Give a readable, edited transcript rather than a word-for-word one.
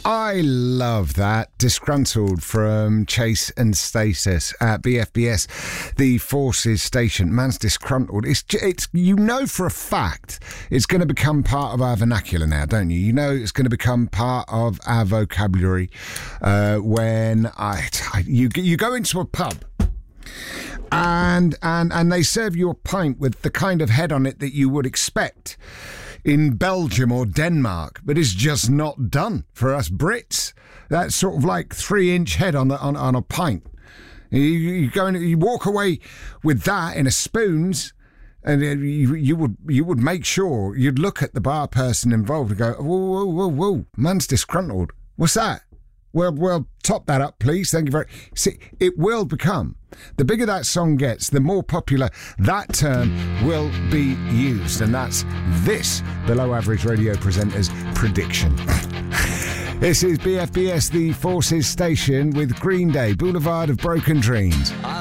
I love that. Disgruntled from Chase and Status at BFBS, the Forces Station. Man's disgruntled. It's you know for a fact it's going to become part of our vernacular now, don't you? You know it's going to become part of our vocabulary when you go into a pub. And they serve you a pint with the kind of head on it that you would expect in Belgium or Denmark, but it's just not done for us Brits. That sort of like 3-inch head on a pint. You walk away with that in a spoons, and you would make sure you'd look at the bar person involved and go, whoa, man's disgruntled. What's that? Well, top that up, please. Thank you very much. See, it will become, the bigger that song gets, the more popular that term will be used. And that's this Below Average Radio presenter's prediction. This is BFBS, the Forces Station, with Green Day, Boulevard of Broken Dreams.